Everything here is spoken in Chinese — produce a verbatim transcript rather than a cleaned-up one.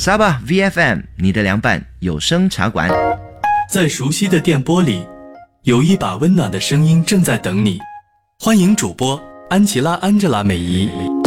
沙巴 V F M 你的凉拌有声茶馆， 在熟悉的电波里，有一把温暖的声音正在等你。欢迎主播安琪拉、安吉拉、美仪。